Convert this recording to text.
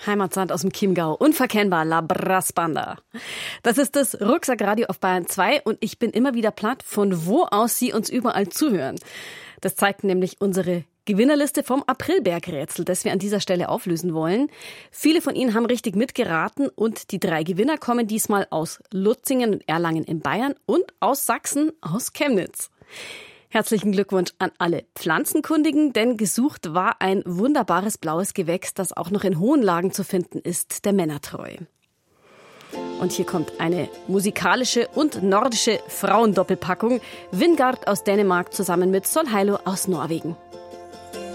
Heimatsand aus dem Chiemgau. Unverkennbar, La Brassbanda. Das ist das Rucksackradio auf Bayern 2 und ich bin immer wieder platt, von wo aus Sie uns überall zuhören. Das zeigt nämlich unsere Gewinnerliste vom Aprilbergrätsel, das wir an dieser Stelle auflösen wollen. Viele von Ihnen haben richtig mitgeraten und die 3 Gewinner kommen diesmal aus Lutzingen und Erlangen in Bayern und aus Sachsen, aus Chemnitz. Herzlichen Glückwunsch an alle Pflanzenkundigen, denn gesucht war ein wunderbares blaues Gewächs, das auch noch in hohen Lagen zu finden ist, der Männertreu. Und hier kommt eine musikalische und nordische Frauendoppelpackung. Vingard aus Dänemark zusammen mit Solheilo aus Norwegen.